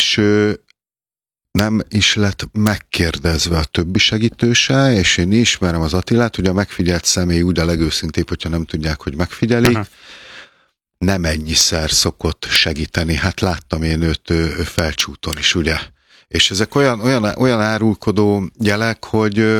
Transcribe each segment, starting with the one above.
és nem is lett megkérdezve a többi segítőse, és én ismerem az Attilát, hogy a megfigyelt személy úgy a legőszintébb, hogyha nem tudják, hogy megfigyelik. Aha. Nem ennyiszer szokott segíteni. Hát láttam én őt felcsúton is, ugye? És ezek olyan árulkodó jelek, hogy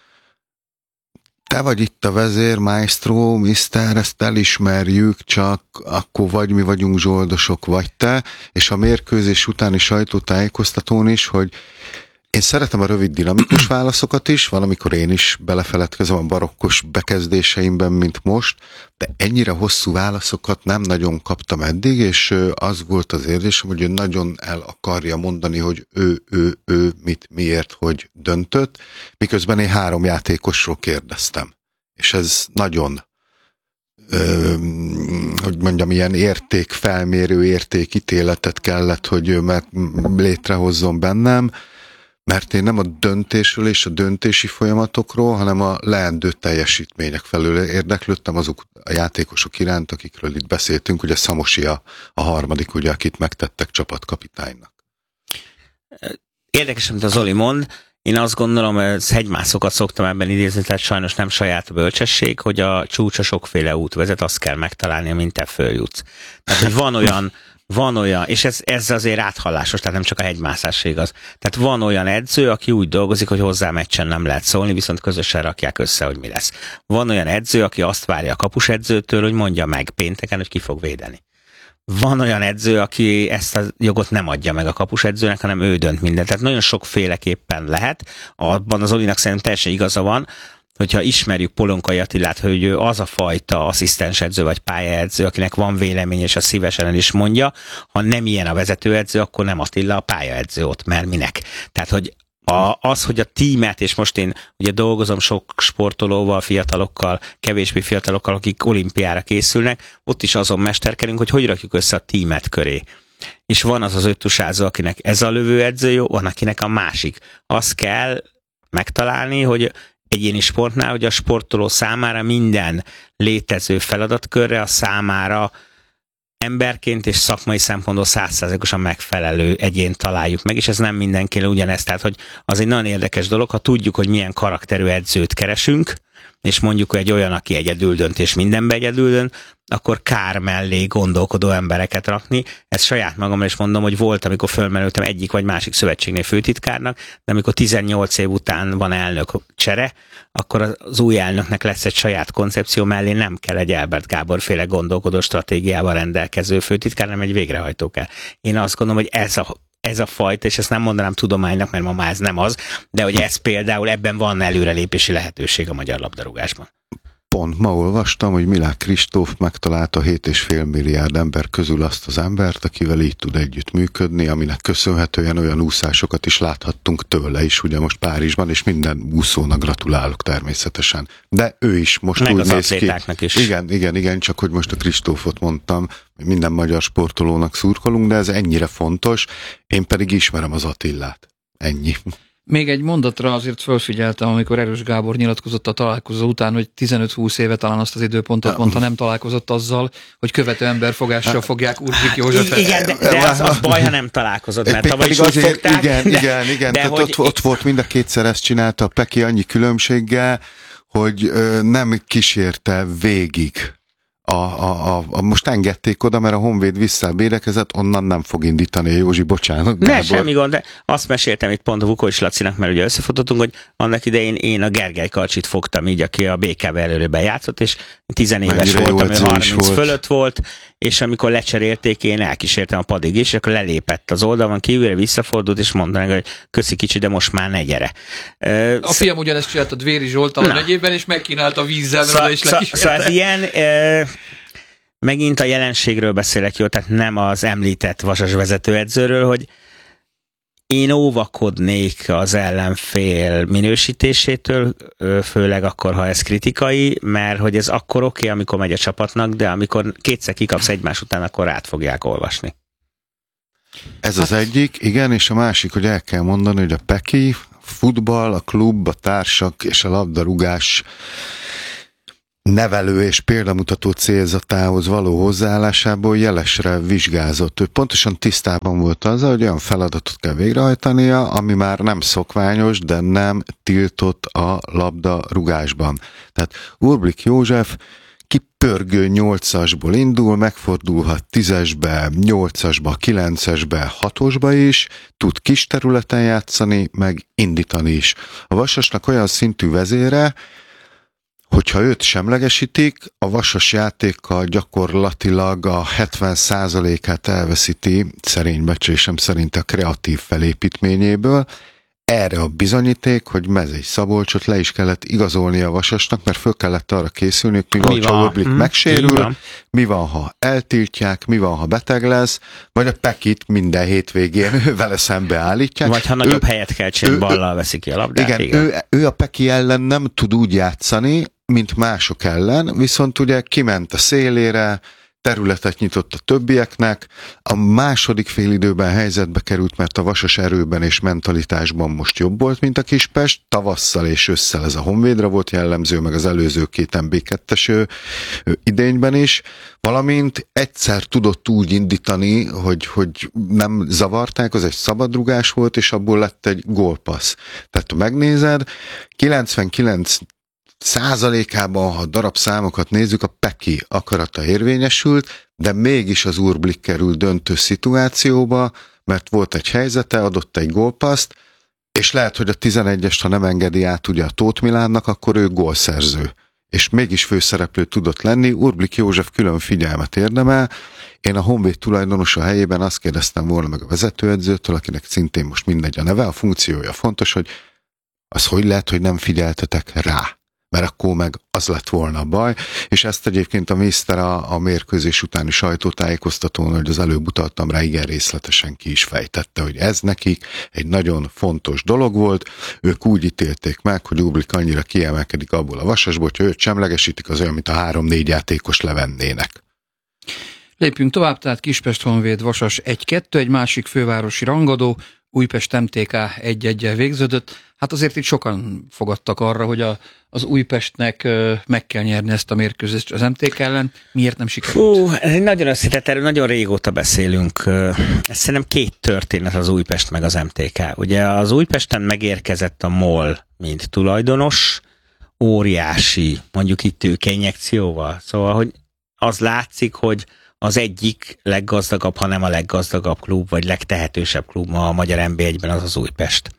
te vagy itt a vezér, maestro, mister, ezt elismerjük, csak akkor vagy mi vagyunk zsoldosok, vagy te, és a mérkőzés utáni sajtótájékoztatón is, hogy én szeretem a rövid dinamikus válaszokat is, valamikor én is belefeledkezem a barokkos bekezdéseimben, mint most, de ennyire hosszú válaszokat nem nagyon kaptam eddig, és az volt az érzésem, hogy ő nagyon el akarja mondani, hogy ő mit, miért, hogy döntött, miközben én 3 játékosról kérdeztem. És ez nagyon, hogy mondjam, ilyen értékfelmérő, értékítéletet kellett, hogy létrehozzon bennem, mert én nem a döntésről és a döntési folyamatokról, hanem a leendő teljesítmények felől érdeklődtem azok a játékosok iránt, akikről itt beszéltünk, ugye Szamosi a harmadik, ugye, akit megtettek csapatkapitánynak. Érdekes, amit az Zoli mond. Én azt gondolom, hogy hegymászokat szoktam ebben idézni, tehát sajnos nem saját bölcsesség, hogy a csúcsa sokféle út vezet, azt kell megtalálni, amint te följutsz. Tehát, hogy van olyan, és ez azért áthallásos, tehát nem csak a hegymászás igaz. Tehát van olyan edző, aki úgy dolgozik, hogy hozzá meccsen nem lehet szólni, viszont közösen rakják össze, hogy mi lesz. Van olyan edző, aki azt várja a kapusedzőtől, hogy mondja meg pénteken, hogy ki fog védeni. Van olyan edző, aki ezt a jogot nem adja meg a kapusedzőnek, hanem ő dönt mindent. Tehát nagyon sokféleképpen lehet. Abban az Olinak szerintem teljesen igaza van, hogyha ismerjük Polonkai Attilát, hogy ő az a fajta asszisztensedző vagy pályaedző, akinek van vélemény, és a szívesen el is mondja, ha nem ilyen a vezetőedző, akkor nem Attila a pályaedző ott, mert minek. Tehát, hogy az, hogy a tímet, és most én ugye dolgozom sok sportolóval, fiatalokkal, kevésbé fiatalokkal, akik olimpiára készülnek, ott is azon mesterkedünk, hogy rakjuk össze a tímet köré. És van az öttusázó, akinek ez a lövőedző jó, van akinek a másik. Azt kell megtalálni, hogy egyéni sportnál, hogy a sportoló számára minden létező feladatkörre a számára emberként és szakmai szempontból 100%-osan megfelelő egyént találjuk meg, és ez nem mindenkinek ugyanez. Tehát, hogy az egy nagyon érdekes dolog, ha tudjuk, hogy milyen karakterű edzőt keresünk, és mondjuk, hogy egy olyan, aki egyedül dönt, és mindenbe egyedül dönt, akkor kár mellé gondolkodó embereket rakni. Ezt saját magamra is mondom, hogy volt, amikor fölmerültem egyik vagy másik szövetségnél főtitkárnak, de amikor 18 év után van elnök csere, akkor az új elnöknek lesz egy saját koncepció, mellé nem kell egy Elbert Gábor féle gondolkodó stratégiával rendelkező főtitkár, hanem egy végrehajtó kell. Én azt gondolom, hogy ez a fajta, és ezt nem mondanám tudománynak, mert ma már ez nem az, de hogy ez például ebben van előrelépési lehetőség a magyar labdarúgásban. Pont ma olvastam, hogy Milák Kristóf megtalálta 7,5 milliárd ember közül azt az embert, akivel így tud együtt működni, aminek köszönhetően olyan úszásokat is láthattunk tőle is, ugye most Párizsban, és minden úszónak gratulálok természetesen. De ő is most meg úgy az néz ki. Is. Igen, csak hogy most a Kristófot mondtam, hogy minden magyar sportolónak szurkolunk, de ez ennyire fontos, én pedig ismerem az Attilát. Ennyi. Még egy mondatra azért fölfigyeltem, amikor Erős Gábor nyilatkozott a találkozó után, hogy 15-20 éve talán azt az időpontot mondta, nem találkozott azzal, hogy követő emberfogással fogják Urbik Józsefet. Igen, de az baj, ha nem találkozott, mert tavaly is úgy fogták. Igen. De hogy ott volt mind a kétszer, ezt csinálta a Peki annyi különbséggel, hogy nem kísérte végig. Most engedték oda, mert a Honvéd visszabérekezett, onnan nem fog indítani a Józsi, bocsánat. Ne, semmi gond, de azt meséltem itt pont a Vukovics Lacinak, mert ugye összefutottunk, hogy annak idején én a Gergely Karcsit fogtam így, aki a BKV előre játszott, és 10 éves voltam, ő 30 fölött volt, és amikor lecserélték, én elkísértem a padig is, és akkor lelépett az oldalon kívülre, visszafordult, és mondta neki, hogy köszi kicsi, de most már ne gyere. A fiam ugyanezt csinált a Dvéri Zsoltal a megyében, és megkínálta vízzel, és lekísérte. Szóval ilyen... Megint a jelenségről beszélek, jó, tehát nem az említett vasas vezetőedzőről, hogy én óvakodnék az ellenfél minősítésétől, főleg akkor, ha ez kritikai, mert hogy ez akkor oké, amikor megy a csapatnak, de amikor kétszer kikapsz egymás után, akkor át fogják olvasni. Ez az egyik, igen, és a másik, hogy el kell mondani, hogy a Peki, futball, a klub, a társak és a labdarúgás nevelő és példamutató célzatához való hozzáállásából jelesre vizsgázott. Ő pontosan tisztában volt azzal, hogy olyan feladatot kell végrehajtania, ami már nem szokványos, de nem tiltott a labdarúgásban. Tehát Urblik József kipörgő 8-asból indul, megfordulhat 10-esbe, 8-asba, 9-esbe, 6-osba is, tud kis területen játszani, meg indítani is. A Vasasnak olyan szintű vezére, hogyha őt semlegesítik, a Vasas játékkal gyakorlatilag a 70%-át elveszíti, szerény becslésem szerint a kreatív felépítményéből. Erre a bizonyíték, hogy Mezei Szabolcsot le is kellett igazolni a Vasasnak, mert föl kellett arra készülni, hogy mi van, ha Urblik megsérül, mi van, ha eltiltják, mi van, ha beteg lesz, vagy a Pekit minden hétvégén vele szembe állítják. Vagy ha nagyobb helyet kell csinálni, ballal veszi ki a labdát. Igen. Ő a Peki ellen nem tud úgy játszani, mint mások ellen, viszont ugye kiment a szélére, területet nyitott a többieknek, a második félidőben helyzetbe került, mert a Vasas erőben és mentalitásban most jobb volt, mint a Kispest, tavasszal és ősszel ez a Honvédra volt jellemző, meg az előző két MB2-es idényben is, valamint egyszer tudott úgy indítani, hogy nem zavarták, az egy szabadrugás volt, és abból lett egy gólpassz. Tehát ha megnézed, 99%-ában, ha darabszámokat nézzük, a Peki akarata érvényesült, de mégis az Urblik került döntő szituációba, mert volt egy helyzete, adott egy gólpaszt, és lehet, hogy a 11-est, ha nem engedi át ugye a Tóth Milánnak, akkor ő gólszerző. És mégis főszereplő tudott lenni, Urblik József külön figyelmet érdemel. Én a Honvéd tulajdonosa helyében azt kérdeztem volna meg a vezetőedzőtől, akinek szintén most mindegy a neve, a funkciója fontos, hogy az hogy lehet, hogy nem figyeltetek rá? Mert akkor meg az lett volna a baj, és ezt egyébként a Mészter a mérkőzés utáni sajtótájékoztatón, hogy az előbb utaltam rá, igen részletesen ki is fejtette, hogy ez nekik egy nagyon fontos dolog volt, ők úgy ítélték meg, hogy Urblik annyira kiemelkedik abból a Vasasból, hogy őt semlegesítik, az olyan, mint a 3-4 játékos levennének. Lépjünk tovább, tehát Kispest Honvéd Vasas 1-2, egy másik fővárosi rangadó, Újpest MTK 1-1-jel végződött. Hát azért itt sokan fogadtak arra, hogy az Újpestnek meg kell nyerni ezt a mérkőzést az MTK ellen. Miért nem sikerült? Ez egy nagyon összetett, erről nagyon régóta beszélünk. Ez szerintem két történet az Újpest meg az MTK. Ugye az Újpesten megérkezett a MOL, mint tulajdonos, óriási, mondjuk itt tőkeinjekcióval. Szóval, hogy az látszik, hogy az egyik leggazdagabb, ha nem a leggazdagabb klub, vagy legtehetősebb klub ma a magyar NB1-ben az Újpest.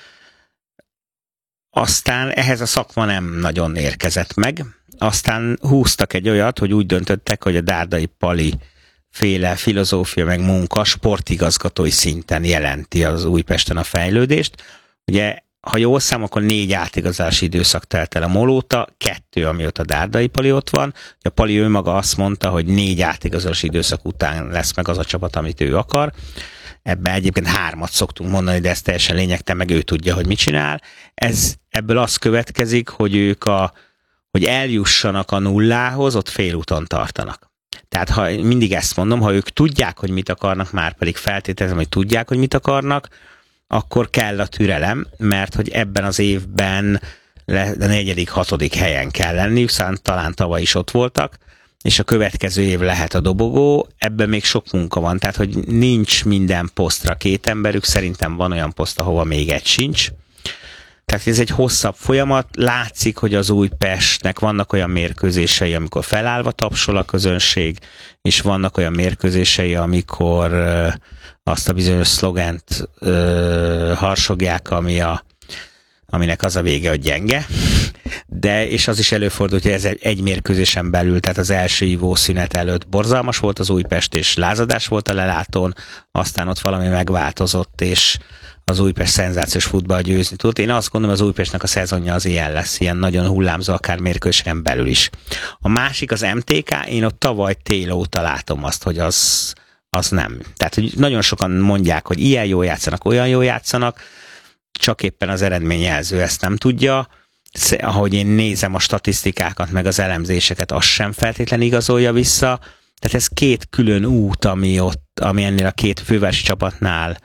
Aztán ehhez a szakma nem nagyon érkezett meg. Aztán húztak egy olyat, hogy úgy döntöttek, hogy a Dárdai Pali féle filozófia meg munka sportigazgatói szinten jelenti az Újpesten a fejlődést. Ugye, ha jól szám, akkor 4 átigazási időszak telt el a MOL óta, 2, amióta Dárdai Pali ott van. A Pali ő maga azt mondta, hogy 4 átigazási időszak után lesz meg az a csapat, amit ő akar. Ebben egyébként 3 szoktunk mondani, de ez teljesen lényegtelen, meg ő tudja, hogy mit csinál. Ebből az következik, hogy ők hogy eljussanak a nullához, ott félúton tartanak. Tehát ha mindig ezt mondom, ha ők tudják, hogy mit akarnak, már pedig feltételezem, hogy tudják, hogy mit akarnak, akkor kell a türelem, mert hogy ebben az évben a 4.-6. helyen kell lenniük, talán tavaly is ott voltak, és a következő év lehet a dobogó, ebben még sok munka van, tehát hogy nincs minden posztra 2 emberük, szerintem van olyan poszt, ahova még egy sincs. Tehát ez egy hosszabb folyamat, látszik, hogy az Újpestnek vannak olyan mérkőzései, amikor felállva tapsol a közönség, és vannak olyan mérkőzései, amikor azt a bizonyos szlogent harsogják, aminek az a vége, hogy gyenge. De, és az is előfordult, hogy ez egy mérkőzésen belül, tehát az első ivószünet előtt borzalmas volt az Újpest, és lázadás volt a lelátón, aztán ott valami megváltozott, és az Újpest szenzációs futball győzni tudott. Én azt gondolom, az Újpestnek a szezonja az ilyen lesz, ilyen nagyon hullámzó, akár mérkőzésen belül is. A másik az MTK, én ott tavaly tél óta látom azt, hogy az nem. Tehát, hogy nagyon sokan mondják, hogy ilyen jól játszanak, olyan jól játszanak, csak éppen az eredményjelző ezt nem tudja. Ahogy én nézem a statisztikákat, meg az elemzéseket, az sem feltétlenül igazolja vissza. Tehát ez 2 külön út, ami ennél a 2 fővárosi csapatnál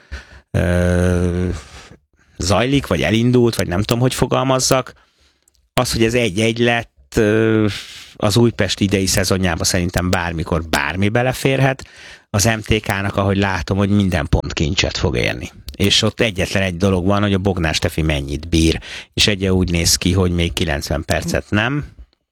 zajlik, vagy elindult, vagy nem tudom, hogy fogalmazzak. Az, hogy ez 1-1 lett, az Újpest idei szezonjában szerintem bármikor bármi beleférhet, az MTK-nak, ahogy látom, hogy minden pont kincset fog érni. És ott egyetlen egy dolog van, hogy a Bognár Stefi mennyit bír, és egyre úgy néz ki, hogy még 90 percet nem.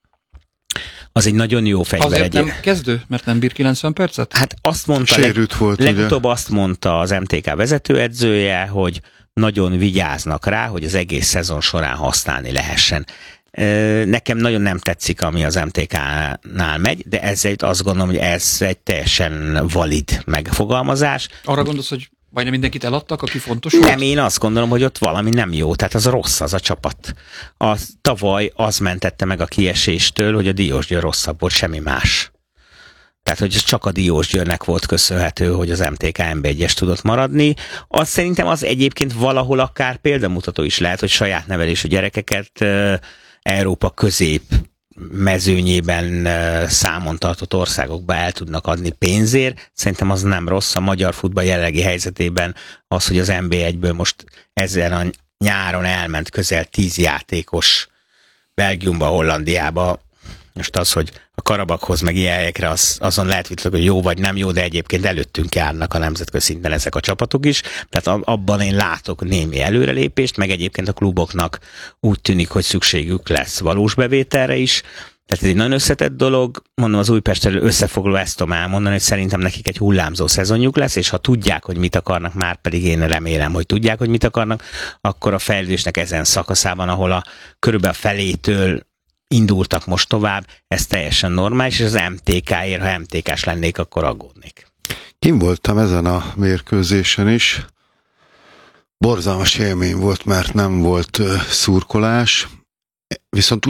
Az egy nagyon jó fegyver. Azért nem kezdő, mert nem bír 90 percet? Hát azt mondta, sérült volt, legutóbb ugye? azt mondta az MTK vezetőedzője, hogy nagyon vigyáznak rá, hogy az egész szezon során használni lehessen. Nekem nagyon nem tetszik, ami az MTK-nál megy, de ezért azt gondolom, hogy ez egy teljesen valid megfogalmazás. Arra gondolsz, hogy majdnem mindenkit eladtak, aki fontos volt? Nem, én azt gondolom, hogy ott valami nem jó, tehát az rossz az a csapat. Tavaly az mentette meg a kieséstől, hogy a Diósgyőr rosszabb volt, semmi más. Tehát, hogy ez csak a Diósgyőrnek volt köszönhető, hogy az MTK NB1-es tudott maradni. Azt szerintem az egyébként valahol akár példamutató is lehet, hogy saját nevelésű gyerekeket Európa közép mezőnyében számon tartott országokba el tudnak adni pénzért. Szerintem az nem rossz a magyar futball jelenlegi helyzetében az, hogy az NB1-ből most ezen a nyáron elment közel 10 játékos Belgiumba, Hollandiába. Most az, hogy a Karabakhoz meg ilyen helyekre azon lehet vitatkozni, hogy jó vagy nem jó, de egyébként előttünk járnak a nemzetközi szinten ezek a csapatok is. Tehát abban én látok némi előrelépést, meg egyébként a kluboknak úgy tűnik, hogy szükségük lesz valós bevételre is. Tehát ez egy nagyon összetett dolog. Mondom, az Újpestről összefoglaló ezt tudom elmondani, hogy szerintem nekik egy hullámzó szezonjuk lesz, és ha tudják, hogy mit akarnak, már pedig én remélem, hogy tudják, hogy mit akarnak, akkor a fejlődésnek ezen szakaszában, ahol a körülbelül felétől indultak most tovább, ez teljesen normális, és az MTK-ért, ha MTK-s lennék, akkor aggódnék. Én voltam ezen a mérkőzésen is. Borzalmas élmény volt, mert nem volt szurkolás. Viszont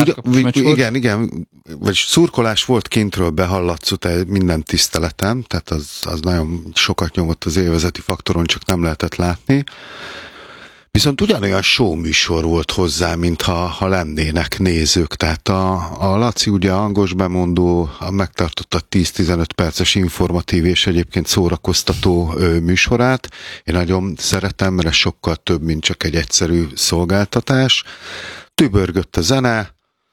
igen, vagy szurkolás volt kintről behallatszott minden tiszteletem, tehát az nagyon sokat nyomott az élvezeti faktoron, csak nem lehetett látni. Viszont ugyanolyan show műsor volt hozzá, mintha lennének nézők. Tehát a Laci ugye hangos bemondó megtartotta 10-15 perces informatív és egyébként szórakoztató műsorát. Én nagyon szeretem, mert ez sokkal több, mint csak egy egyszerű szolgáltatás. Tübörgött a zene,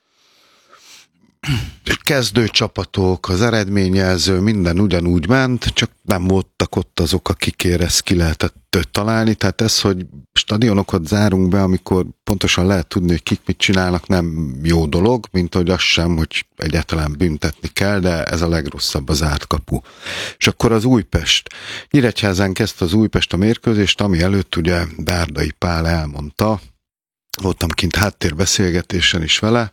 kezdő csapatok, az eredményjelző, minden ugyanúgy ment, csak nem voltak ott azok, akikért ezt ki lehetett találni, tehát ez, hogy stadionokat zárunk be, amikor pontosan lehet tudni, hogy kik mit csinálnak, nem jó dolog, mint hogy az sem, hogy egyáltalán büntetni kell, de ez a legrosszabb, az zárt kapu. És akkor az Újpest. Nyíregyházán kezdte az Újpest a mérkőzést, ami előtt ugye Dárdai Pál elmondta, voltam kint háttérbeszélgetésen is vele,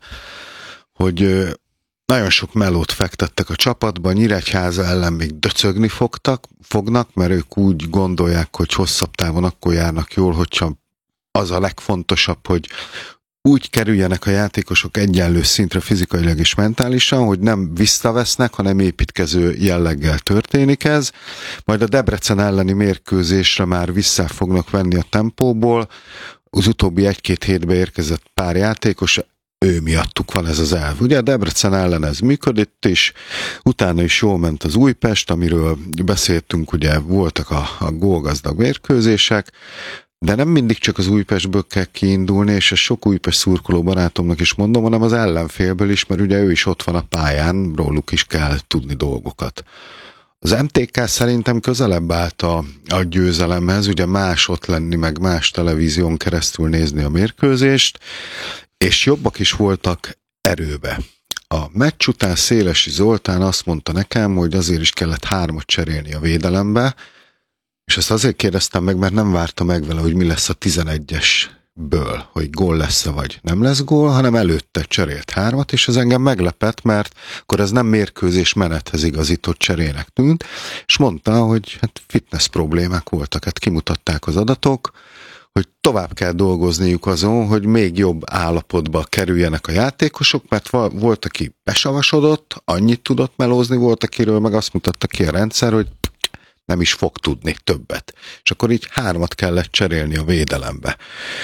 hogy nagyon sok melót fektettek a csapatba, Nyíregyháza ellen még döcögni fognak, mert ők úgy gondolják, hogy hosszabb távon akkor járnak jól, hogyha az a legfontosabb, hogy úgy kerüljenek a játékosok egyenlő szintre fizikailag és mentálisan, hogy nem visszavesznek, hanem építkező jelleggel történik ez. Majd a Debrecen elleni mérkőzésre már vissza fognak venni a tempóból. Az utóbbi 1-2 hétben érkezett pár játékos, ő miattuk van ez az elv. Ugye a Debrecen ellen ez működött is, utána is jól ment az Újpest, amiről beszéltünk, ugye voltak a gólgazdag mérkőzések, de nem mindig csak az Újpestből kell kiindulni, és ezt sok Újpest szurkoló barátomnak is mondom, hanem az ellenfélből is, mert ugye ő is ott van a pályán, róluk is kell tudni dolgokat. Az MTK szerintem közelebb állt a győzelemhez, ugye más ott lenni, meg más televízión keresztül nézni a mérkőzést, és jobbak is voltak erőbe. A meccs után Szélesi Zoltán azt mondta nekem, hogy azért is kellett 3-at cserélni a védelembe, és ezt azért kérdeztem meg, mert nem várta meg vele, hogy mi lesz a 11-esből, hogy gól lesz-e vagy nem lesz gól, hanem előtte cserélt 3-at, és ez engem meglepett, mert akkor ez nem mérkőzés menethez igazított cserének tűnt, és mondta, hogy hát fitness problémák voltak, hát kimutatták az adatok, hogy tovább kell dolgozniuk azon, hogy még jobb állapotba kerüljenek a játékosok, mert volt, aki besavasodott, annyit tudott melózni, volt, akiről meg azt mutatta ki a rendszer, hogy nem is fog tudni többet. És akkor így 3-at kellett cserélni a védelembe.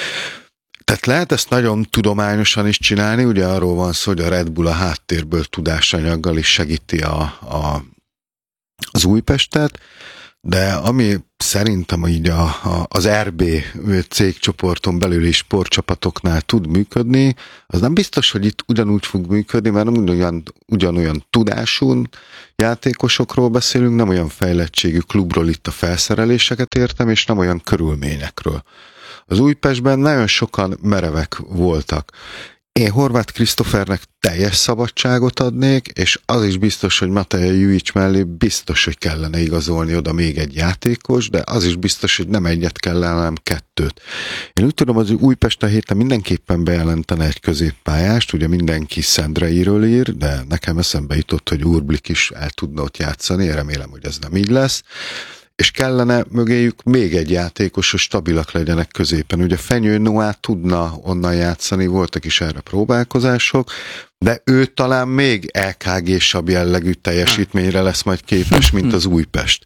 Tehát lehet ezt nagyon tudományosan is csinálni, ugye arról van szó, hogy a Red Bull a háttérből tudásanyaggal is segíti az Újpestet, de ami szerintem így az RB cégcsoporton belüli sportcsapatoknál tud működni, az nem biztos, hogy itt ugyanúgy fog működni, mert nem ugyanolyan tudású játékosokról beszélünk, nem olyan fejlettségű klubról itt a felszereléseket értem, és nem olyan körülményekről. Az Újpestben nagyon sokan merevek voltak. Én Horváth Krisztofernek teljes szabadságot adnék, és az is biztos, hogy Matej Jujic mellé biztos, hogy kellene igazolni oda még egy játékos, de az is biztos, hogy nem egyet kellene, hanem kettőt. Én úgy tudom, hogy Újpest a héten mindenképpen bejelentene egy középpályást, ugye mindenki Szendreiről ír, de nekem eszembe jutott, hogy Urblik is el tudna ott játszani, én remélem, hogy ez nem így lesz. És kellene mögéjük még egy játékos, hogy stabilak legyenek középen. Ugye Fenyő Noah tudna onnan játszani, voltak is erre próbálkozások, de ő talán még LKG-sabb jellegű teljesítményre lesz majd képes, mint az Újpest.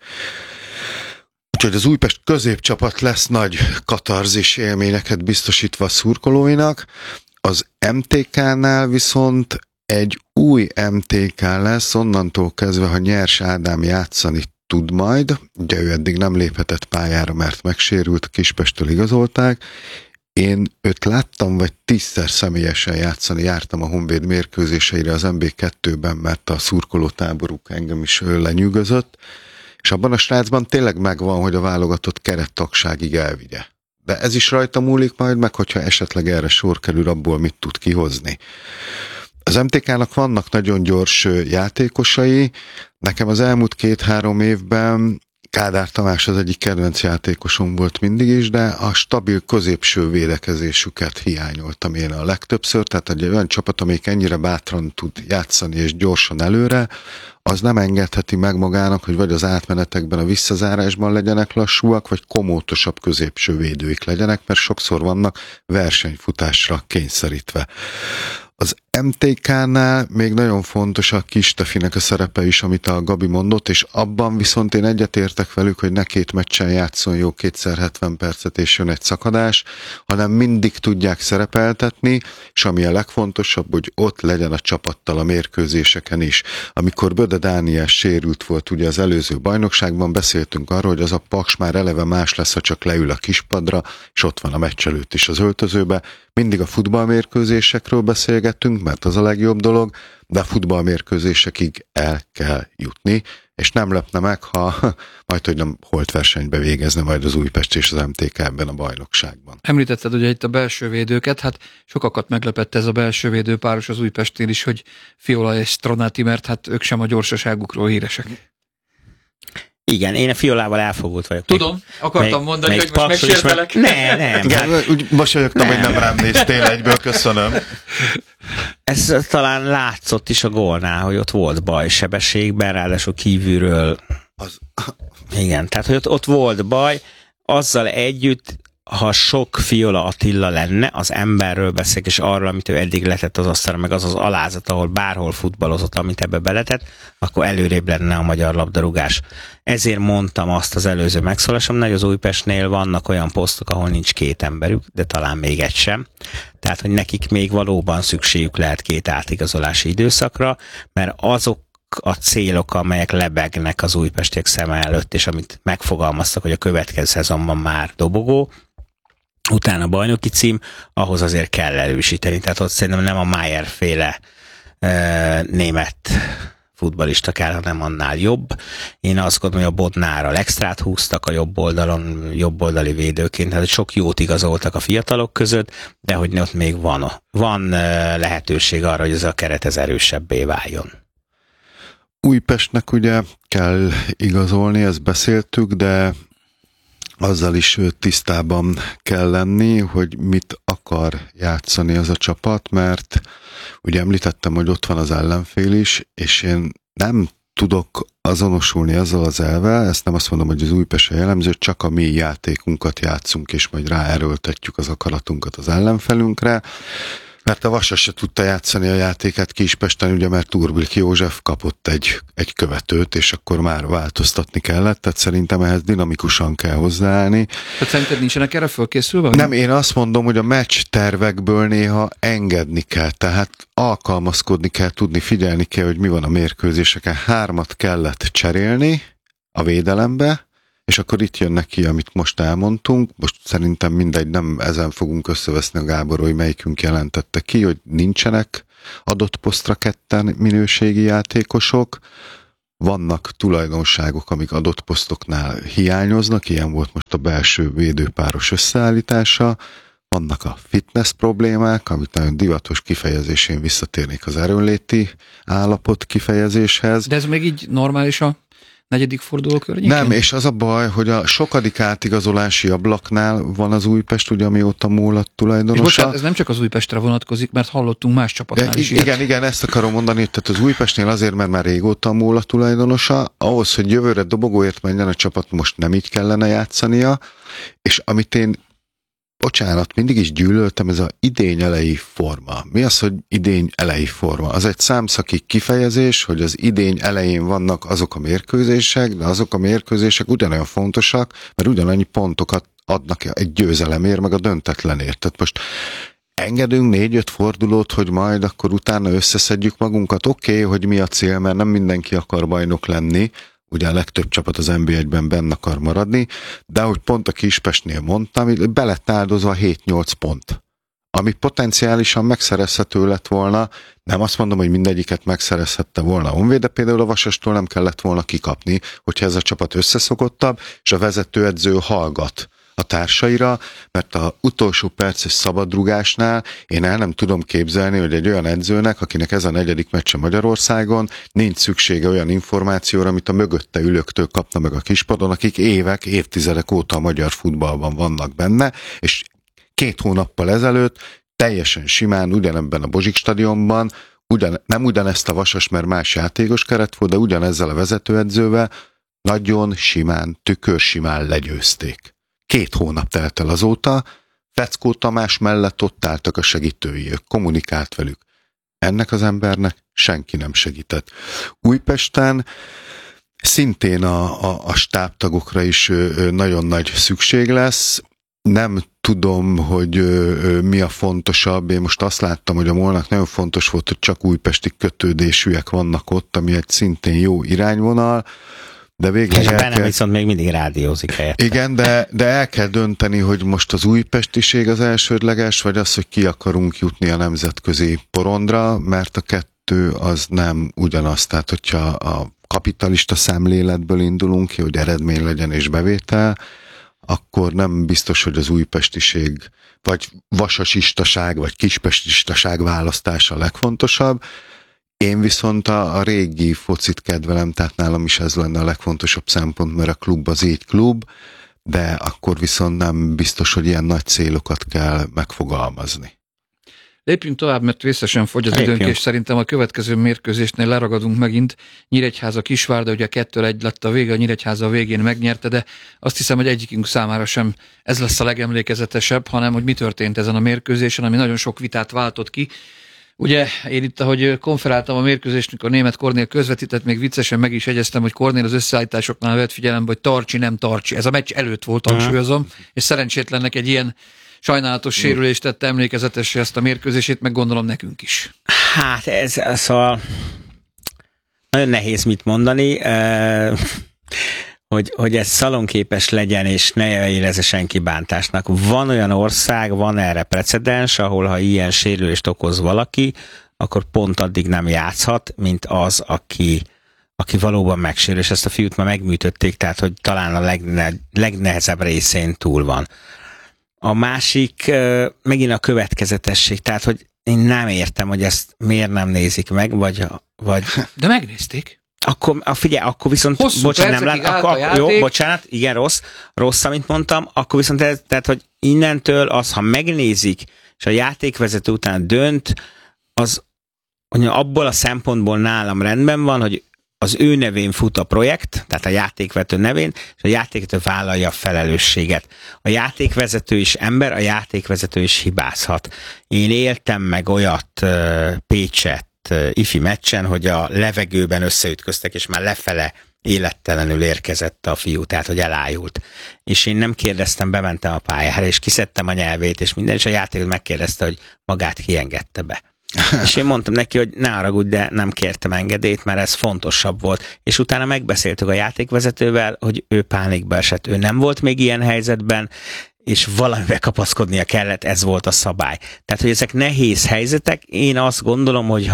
Úgyhogy az Újpest középcsapat lesz nagy katarzis élményeket biztosítva a szurkolóinak. Az MTK-nál viszont egy új MTK lesz, onnantól kezdve, ha Nyers Ádám játszani tud majd, ugye ő eddig nem léphetett pályára, mert megsérült, Kispesttől igazolták. Én őt láttam, vagy 10-szer személyesen játszani, jártam a Honvéd mérkőzéseire az MB2-ben, mert a szurkolótáboruk engem is lenyűgözött, és abban a srácban tényleg megvan, hogy a válogatott kerettagságig elvigye. De ez is rajta múlik majd, meg hogyha esetleg erre sor kerül, abból mit tud kihozni. Az MTK-nak vannak nagyon gyors játékosai, nekem az elmúlt 2-3 évben Kádár Tamás az egyik kedvenc játékosom volt mindig is, de a stabil középső védekezésüket hiányoltam én a legtöbbször, tehát egy olyan csapat, amelyik ennyire bátran tud játszani és gyorsan előre, az nem engedheti meg magának, hogy vagy az átmenetekben, a visszazárásban legyenek lassúak, vagy komótosabb középső védőik legyenek, mert sokszor vannak versenyfutásra kényszerítve. Az MTK-nál még nagyon fontos a Kistefinek a szerepe is, amit a Gabi mondott, és abban viszont én egyetértek velük, hogy ne 2 meccsen játszon jó 2x70 percet és jön egy szakadás, hanem mindig tudják szerepeltetni, és ami a legfontosabb, hogy ott legyen a csapattal a mérkőzéseken is. Amikor Böde Dániel sérült volt ugye az előző bajnokságban, beszéltünk arról, hogy az a Paks már eleve más lesz, ha csak leül a kispadra, és ott van a meccs előtt is az öltözőbe. Mindig a futballmérkőzésekről beszélgettünk, mert az a legjobb dolog, de a futballmérkőzésekig el kell jutni, és nem lepne meg, ha majd, hogy nem holtversenybe végezne majd az Újpest és az MTK ebben a bajnokságban. Említetted ugye itt a belső védőket, hát sokakat meglepett ez a belső védő páros az Újpestnél is, hogy Fiola és Stronati, mert hát ők sem a gyorsaságukról híresek. Igen, én a Fiolával elfogult vagyok. Tudom, akartam mondani, hogy most megsértelek. Nem. Igen, úgy mosolyogtam, hogy nem rám néztél egyből, köszönöm. Ez talán látszott is a gólnál, hogy ott volt bajsebességben, ráadásul kívülről. Igen, tehát hogy ott volt baj, azzal együtt, ha sok Fiola Attila lenne, az emberről beszél, és arról, amit ő eddig letett az asztalra, meg az az alázat, ahol bárhol futballozott, amit ebbe beletett, akkor előrébb lenne a magyar labdarúgás. Ezért mondtam azt az előző megszólásomnál, hogy az Újpestnél vannak olyan posztok, ahol nincs 2 emberük, de talán még egy sem. Tehát, hogy nekik még valóban szükségük lehet 2 átigazolási időszakra, mert azok a célok, amelyek lebegnek az újpestiek szeme előtt, és amit megfogalmaztak, hogy a következő szezonban már dobogó, utána bajnoki cím, ahhoz azért kell erősíteni. Tehát ott szerintem nem a Mayer féle német futballista kell, hanem annál jobb. Én azt gondolom, hogy a Bodnárral extrát húztak a jobb oldalon, jobboldali védőként, tehát sok jót igazoltak a fiatalok között, de hogy ott még van lehetőség arra, hogy ez a keret ez erősebbé váljon. Újpestnek ugye kell igazolni, ezt beszéltük, de azzal is tisztában kell lenni, hogy mit akar játszani az a csapat, mert ugye említettem, hogy ott van az ellenfél is, és én nem tudok azonosulni azzal az elvvel, ezt nem azt mondom, hogy az Újpest jellemző, csak a mi játékunkat játszunk, és majd ráerőltetjük az akaratunkat az ellenfelünkre, mert a Vasas se tudta játszani a játékát Kispesten, ugye, mert Urblik József kapott egy követőt, és akkor már változtatni kellett, tehát szerintem ehhez dinamikusan kell hozzáállni. Tehát szerinted nincsenek erre fölkészülve? Nem, én azt mondom, hogy a meccs tervekből néha engedni kell, tehát alkalmazkodni kell, tudni, figyelni kell, hogy mi van a mérkőzéseken. 3 kellett cserélni a védelembe, és akkor itt jön neki, amit most elmondtunk, most szerintem mindegy, nem ezen fogunk összeveszni a Gábor, hogy melyikünk jelentette ki, hogy nincsenek adott posztra ketten minőségi játékosok, vannak tulajdonságok, amik adott posztoknál hiányoznak, ilyen volt most a belső védőpáros összeállítása, vannak a fitness problémák, amit nagyon divatos kifejezésén visszatérnék az erőnléti állapot kifejezéshez. De ez még így normális a negyedik forduló környékén? Nem, és az a baj, hogy a sokadik átigazolási ablaknál van az Újpest, ugye amióta múlott tulajdonosa. És bocsánat, ez nem csak az Újpestre vonatkozik, mert hallottunk más csapatnál is. Igen, ezt akarom mondani, tehát az Újpestnél azért, mert már régóta múlott tulajdonosa, ahhoz, hogy jövőre dobogóért menjen a csapat, most nem így kellene játszania, és amit én bocsánat, mindig is gyűlöltem, ez az idény elejé forma. Mi az, hogy idény elejé forma? Az egy számszaki kifejezés, hogy az idény elején vannak azok a mérkőzések, de azok a mérkőzések ugyanolyan fontosak, mert ugyanannyi pontokat adnak egy győzelemért, meg a döntetlenért. Tehát most engedünk 4-5 fordulót, hogy majd akkor utána összeszedjük magunkat. Oké, hogy mi a cél, mert nem mindenki akar bajnok lenni, ugye a legtöbb csapat az NB1-ben benne akar maradni, de ahogy pont a Kispestnél mondtam, be lett áldozva 7-8 pont, ami potenciálisan megszerezhető lett volna, nem azt mondom, hogy mindegyiket megszerezhette volna a Honvéd, de például a Vasastól nem kellett volna kikapni, hogyha ez a csapat összeszokottabb, és a vezetőedző hallgat a társaira, mert az utolsó perces szabadrugásnál én el nem tudom képzelni, hogy egy olyan edzőnek, akinek ez a 4. meccse Magyarországon, nincs szüksége olyan információra, amit a mögötte ülőktől kapna meg a kispadon, akik évek, évtizedek óta a magyar futballban vannak benne, és 2 hónappal ezelőtt teljesen simán ugyanebben a Bozsik stadionban, nem ugyanezt a Vasas, mert más játékos keret volt, de ugyanezzel a vezetőedzővel nagyon simán, tükörsimán legyőzték. 2 hónap telt el azóta, Feckó Tamás mellett ott álltak a segítői, kommunikált velük. Ennek az embernek senki nem segített. Újpesten szintén a stábtagokra is nagyon nagy szükség lesz. Nem tudom, hogy mi a fontosabb. Én most azt láttam, hogy a MOL-nak nagyon fontos volt, hogy csak újpesti kötődésűek vannak ott, ami egy szintén jó irányvonal. De végleg bennem viszont még mindig rádiózik helyette. Igen, de el kell dönteni, hogy most az újpestiség az elsődleges, vagy az, hogy ki akarunk jutni a nemzetközi porondra, mert a kettő az nem ugyanaz. Tehát, hogyha a kapitalista szemléletből indulunk ki, hogy eredmény legyen és bevétel, akkor nem biztos, hogy az újpestiség, vagy vasasistaság, vagy kispestistaság választása a legfontosabb. Én viszont a régi focit kedvelem, tehát nálam is ez lenne a legfontosabb szempont, mert a klub az így klub, de akkor viszont nem biztos, hogy ilyen nagy célokat kell megfogalmazni. Lépjünk tovább, mert vészesen fogy az időnk, és szerintem a következő mérkőzésnél leragadunk megint. Nyíregyháza Kisvárda, ugye 2-1 lett a vége, a Nyíregyháza a végén megnyerte, de azt hiszem, hogy egyikünk számára sem ez lesz a legemlékezetesebb, hanem hogy mi történt ezen a mérkőzésen, ami nagyon sok vitát váltott ki. Ugye én itt, ahogy konferáltam a mérkőzést, mikor Németh Kornél közvetített, még viccesen meg is jegyeztem, hogy Kornél az összeállításoknál vett figyelembe, hogy tartsi, nem tartsi. Ez a meccs előtt volt, hangsúlyozom, és szerencsétlennek egy ilyen sajnálatos sérülést tette emlékezetesre ezt a mérkőzését, meg gondolom nekünk is. Hát ez szóval nagyon nehéz mit mondani, hogy ez szalonképes legyen, és ne érezze senki bántásnak. Van olyan ország, van erre precedens, ahol ha ilyen sérülést okoz valaki, akkor pont addig nem játszhat, mint az, aki valóban megsérül, és ezt a fiút már megműtötték, tehát hogy talán a legnehezebb részén túl van. A másik megint a következetesség, tehát hogy én nem értem, hogy ezt miért nem nézik meg, vagy... De megnézték. Figyelj, akkor viszont... Bocsánat, igen, rossz, amit mondtam, akkor viszont tehát, hogy innentől az, ha megnézik, és a játékvezető után dönt, az abból a szempontból nálam rendben van, hogy az ő nevén fut a projekt, tehát a játékvezető nevén, és a játékvezető vállalja a felelősséget. A játékvezető is ember, a játékvezető is hibázhat. Én éltem meg olyat Pécset ifi meccsen, hogy a levegőben összeütköztek, és már lefele élettelenül érkezett a fiú, tehát hogy elájult. És én nem kérdeztem, bementem a pályára, és kiszedtem a nyelvét, és minden, és a játékot megkérdezte, hogy magát kiengedte be. És én mondtam neki, hogy ne haragudj, de nem kértem engedélyt, mert ez fontosabb volt. És utána megbeszéltük a játékvezetővel, hogy ő pánikba esett, ő nem volt még ilyen helyzetben, és valamivel kapaszkodnia kellett, ez volt a szabály. Tehát, hogy ezek nehéz helyzetek, én azt gondolom, hogy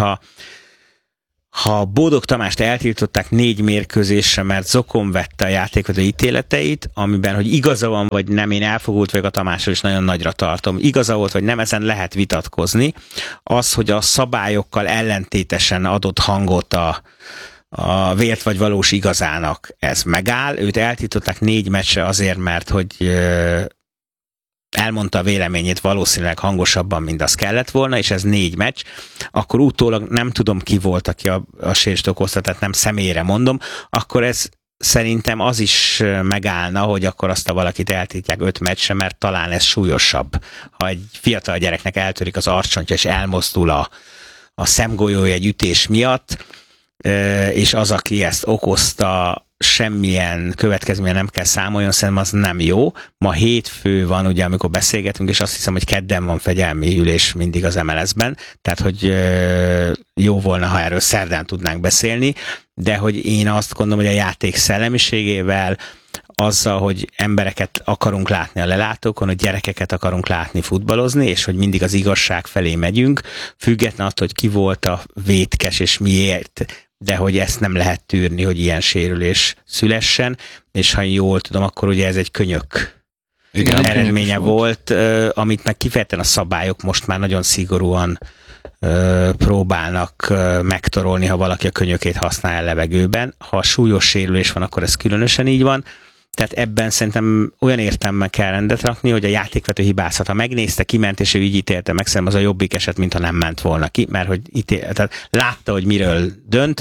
ha Bódog Tamást eltiltották 4 mérkőzésre, mert zokon vette a játékvezető ítéleteit, amiben, hogy igaza van, vagy nem, én elfogult vagyok a Tamásról, és nagyon nagyra tartom. Igaza volt, vagy nem, ezen lehet vitatkozni. Az, hogy a szabályokkal ellentétesen adott hangot a vélt vagy valós igazának, ez megáll. Őt eltiltották 4 meccsre azért, mert hogy elmondta a véleményét valószínűleg hangosabban, mint az kellett volna, és ez 4 meccs, akkor utólag nem tudom ki volt, aki a sérülést okozta, tehát nem személyre mondom, akkor ez szerintem az is megállna, hogy akkor azt a valakit eltiltják 5 meccsre, mert talán ez súlyosabb. Ha egy fiatal gyereknek eltörik az arcsontja, és elmozdul a szemgolyója egy ütés miatt, és az, aki ezt okozta, semmilyen következménye nem kell számoljon, szerintem az nem jó. Ma hétfő van, ugye, amikor beszélgetünk, és azt hiszem, hogy kedden van fegyelmi ülés mindig az MLS-ben, tehát, hogy jó volna, ha erről szerdán tudnánk beszélni, de hogy én azt gondolom, hogy a játék szellemiségével, azzal, hogy embereket akarunk látni a lelátókon, hogy gyerekeket akarunk látni futballozni, és hogy mindig az igazság felé megyünk, független attól, hogy ki volt a vétkes és miért, de hogy ezt nem lehet tűrni, hogy ilyen sérülés szülessen, és ha jól tudom, akkor ugye ez egy könyök eredménye volt, amit meg kifejezetten a szabályok most már nagyon szigorúan próbálnak megtorolni, ha valaki a könyökét használja a levegőben. Ha súlyos sérülés van, akkor ez különösen így van. Tehát ebben szerintem olyan értelemmel kell rendet rakni, hogy a játékvető hibázhat. Ha megnézte, kiment, és ő így ítélte meg, szerintem az a jobbik eset, mintha nem ment volna ki, mert hogy tehát látta, hogy miről